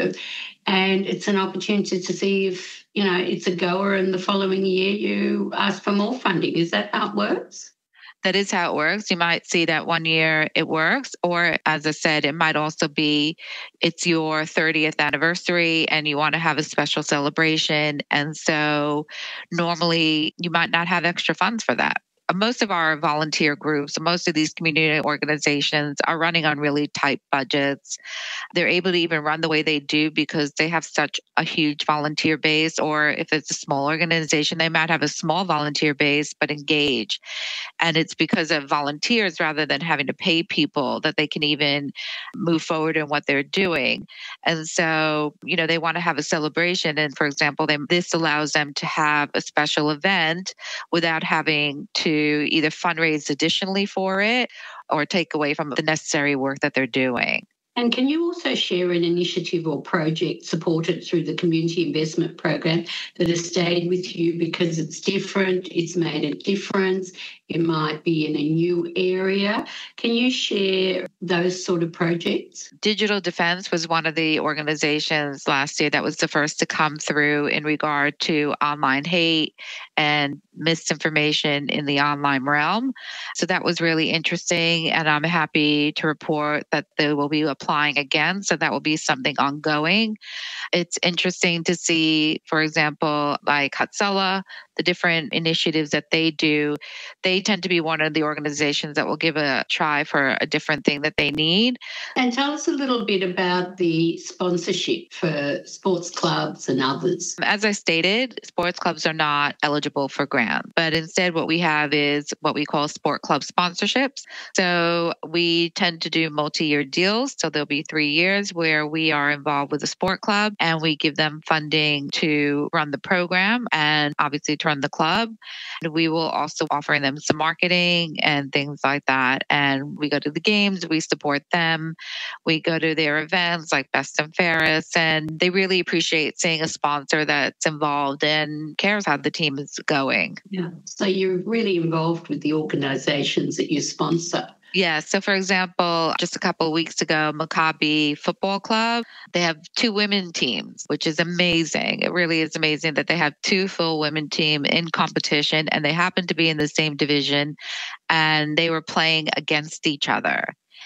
go. And it's an opportunity to see if, it's a goer and the following year you ask for more funding. Is that how it works? That is how it works. You might see that one year it works, or as I said, it might also be it's your 30th anniversary and you want to have a special celebration. And so normally you might not have extra funds for that. Most of our volunteer groups, most of these community organizations are running on really tight budgets. They're able to even run the way they do because they have such a huge volunteer base, or if it's a small organization, they might have a small volunteer base but engage. And it's because of volunteers rather than having to pay people that they can even move forward in what they're doing. And so, they want to have a celebration. And for example, this allows them to have a special event without having to either fundraise additionally for it or take away from the necessary work that they're doing. And can you also share an initiative or project supported through the Community Investment Program that has stayed with you because it's different, it's made a difference, it might be in a new area? Can you share those sort of projects? Digital Defense was one of the organizations last year that was the first to come through in regard to online hate and misinformation in the online realm. So that was really interesting. And I'm happy to report that they will be applying again. So that will be something ongoing. It's interesting to see, for example, like Hatsala, the different initiatives that they do. They tend to be one of the organizations that will give a try for a different thing that they need. And tell us a little bit about the sponsorship for sports clubs and others. As I stated, sports clubs are not eligible for grants, but instead what we have is what we call sport club sponsorships. So we tend to do multi-year deals. So there'll be 3 years where we are involved with a sport club and we give them funding to run the program and obviously to run the club. And we will also offer them some marketing and things like that. And we go to the games, we support them. We go to their events like Best and Fairest, and they really appreciate seeing a sponsor that's involved and cares how the team is going. Yeah. So you're really involved with the organizations that you sponsor. Yeah. So, for example, just a couple of weeks ago, Maccabi Football Club, they have 2 women teams, which is amazing. It really is amazing that they have 2 full women team in competition and they happen to be in the same division and they were playing against each other.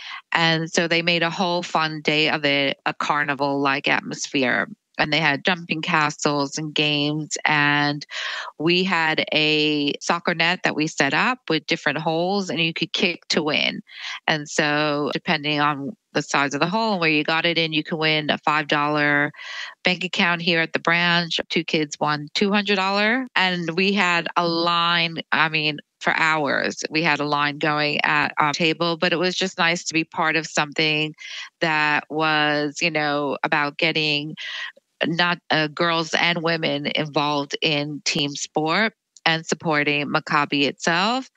And so they made a whole fun day of it, a carnival-like atmosphere. And they had jumping castles and games. And we had a soccer net that we set up with different holes and you could kick to win. And so depending on the size of the hole and where you got it in, you can win a $5 bank account here at the branch. 2 kids won $200. And we had a line, for hours. We had a line going at our table, but it was just nice to be part of something that was, about getting not girls and women involved in team sport and supporting Maccabi itself.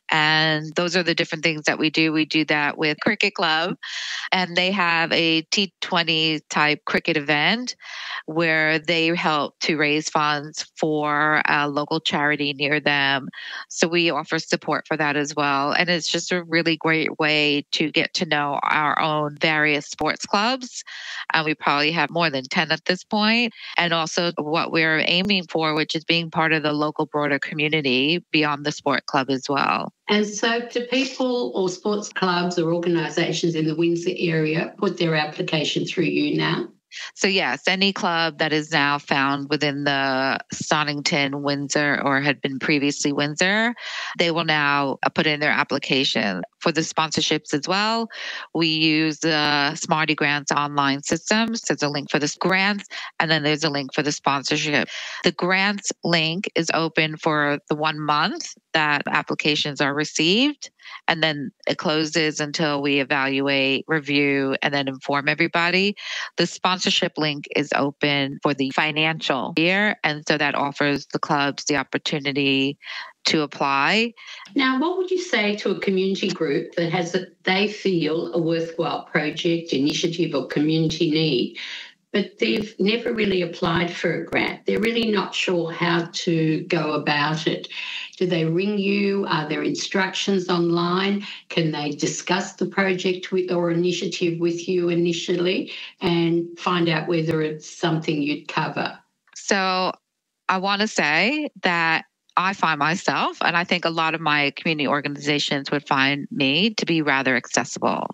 And those are the different things that we do. We do that with Cricket Club, and they have a T20 type cricket event where they help to raise funds for a local charity near them. So we offer support for that as well. And it's just a really great way to get to know our own various sports clubs. We probably have more than 10 at this point. And also what we're aiming for, which is being part of the local broader community beyond the sport club as well. And so do people or sports clubs or organisations in the Windsor area put their application through you now? So yes, any club that is now found within the Stonington, Windsor, or had been previously Windsor, they will now put in their application. For the sponsorships as well, we use the Smarty Grants online system. So there's a link for the grants, and then there's a link for the sponsorship. The grants link is open for the 1 month that applications are received. And then it closes until we evaluate, review, and then inform everybody. The sponsorship link is open for the financial year. And so that offers the clubs the opportunity to apply. Now, what would you say to a community group that has they feel a worthwhile project, initiative, or community need, but they've never really applied for a grant. They're really not sure how to go about it. Do they ring you? Are there instructions online? Can they discuss the project or initiative with you initially and find out whether it's something you'd cover? So I want to say that I find myself, and I think a lot of my community organizations would find me to be rather accessible.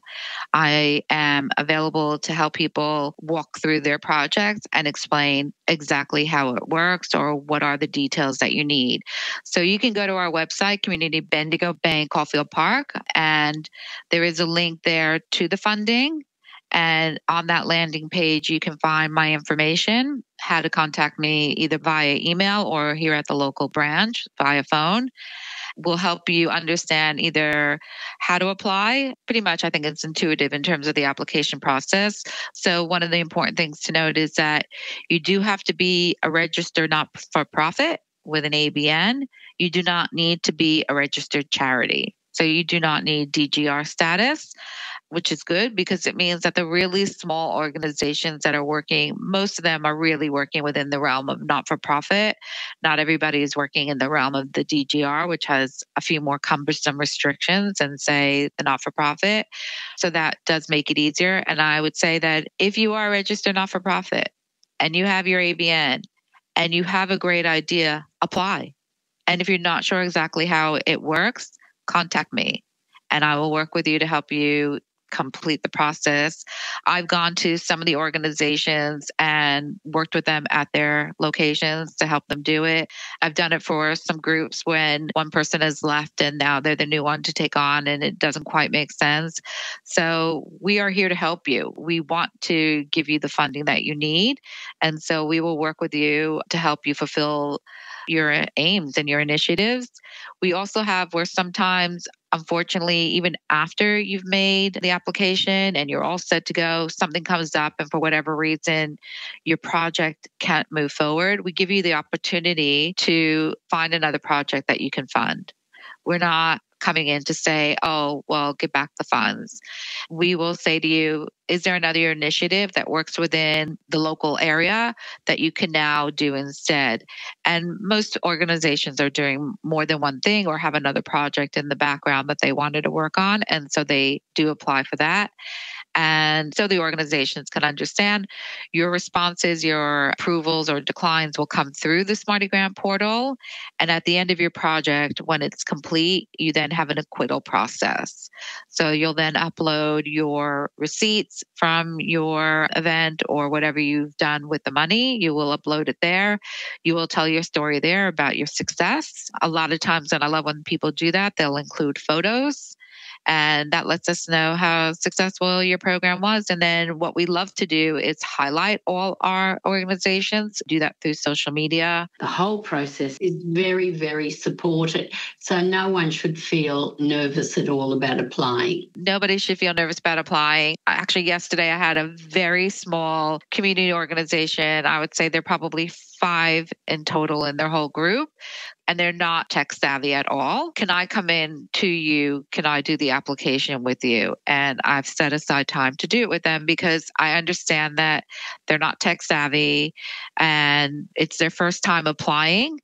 I am available to help people walk through their projects and explain exactly how it works or what are the details that you need. So you can go to our website, Community Bendigo Bank Caulfield Park, and there is a link there to the funding. And on that landing page, you can find my information, how to contact me either via email or here at the local branch via phone. We'll help you understand either how to apply. Pretty much, I think it's intuitive in terms of the application process. So one of the important things to note is that you do have to be a registered not-for-profit with an ABN. You do not need to be a registered charity. So you do not need DGR status, which is good because it means that the really small organizations that are working, most of them are really working within the realm of not-for-profit. Not everybody is working in the realm of the DGR, which has a few more cumbersome restrictions than, say, the not-for-profit. So that does make it easier. And I would say that if you are a registered not-for-profit and you have your ABN and you have a great idea, apply. And if you're not sure exactly how it works, contact me and I will work with you to help you complete the process. I've gone to some of the organizations and worked with them at their locations to help them do it. I've done it for some groups when one person has left and now they're the new one to take on and it doesn't quite make sense. So we are here to help you. We want to give you the funding that you need. And so we will work with you to help you fulfill your aims and your initiatives. We also have where sometimes, unfortunately, even after you've made the application and you're all set to go, something comes up and for whatever reason, your project can't move forward. We give you the opportunity to find another project that you can fund. We're not coming in to say, oh, well, get back the funds. We will say to you, is there another initiative that works within the local area that you can now do instead? And most organizations are doing more than one thing or have another project in the background that they wanted to work on. And so they do apply for that. And so the organizations can understand your responses, your approvals or declines will come through the Smarty Grant portal. And at the end of your project, when it's complete, you then have an acquittal process. So you'll then upload your receipts from your event or whatever you've done with the money. You will upload it there. You will tell your story there about your success. A lot of times, and I love when people do that, they'll include photos. And that lets us know how successful your program was. And then what we love to do is highlight all our organizations, do that through social media. The whole process is very, very supported. So no one should feel nervous at all about applying. Nobody should feel nervous about applying. Actually, yesterday I had a very small community organization. I would say they're probably 5 in total in their whole group. And they're not tech savvy at all. Can I come in to you? Can I do the application with you? And I've set aside time to do it with them because I understand that they're not tech savvy and it's their first time applying.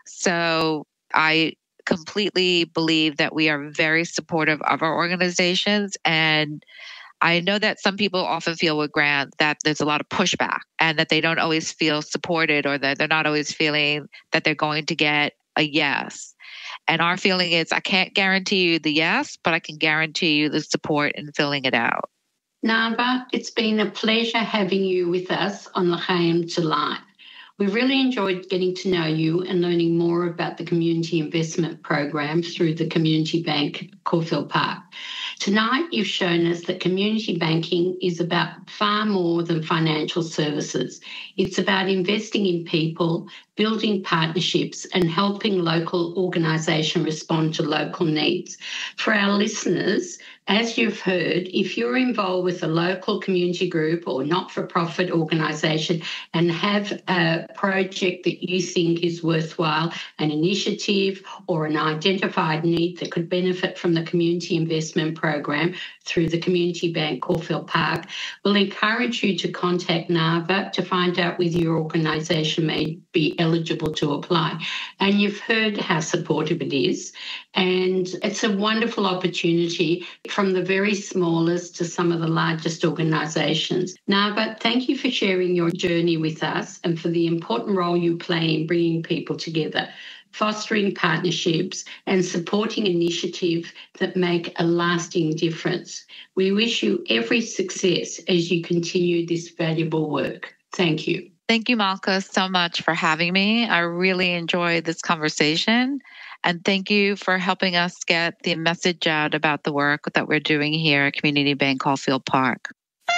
So I completely believe that we are very supportive of our organizations. And I know that some people often feel with grants that there's a lot of pushback and that they don't always feel supported or that they're not always feeling that they're going to get a yes. And our feeling is I can't guarantee you the yes, but I can guarantee you the support in filling it out. Nava, it's been a pleasure having you with us on L'chaim to Life. We've really enjoyed getting to know you and learning more about the community investment program through the Community Bank Caulfield Park. Tonight, you've shown us that community banking is about far more than financial services. It's about investing in people, building partnerships and helping local organisations respond to local needs. For our listeners, As you've heard, if you're involved with a local community group or not-for-profit organisation and have a project that you think is worthwhile, an initiative or an identified need that could benefit from the Community Investment Program through the Community Bank Caulfield Park, we'll encourage you to contact NAVA to find out whether your organisation may be eligible to apply. And you've heard how supportive it is, and it's a wonderful opportunity from the very smallest to some of the largest organisations. NAVA, thank you for sharing your journey with us and for the important role you play in bringing people together, fostering partnerships and supporting initiatives that make a lasting difference. We wish you every success as you continue this valuable work. Thank you. Thank you, Malka, so much for having me. I really enjoyed this conversation. And thank you for helping us get the message out about the work that we're doing here at Community Bank Caulfield Park.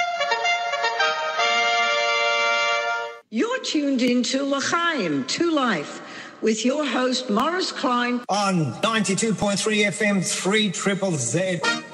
You're tuned into L'chaim, to Life, with your host, Morris Klein, on 92.3 FM 3ZZZ.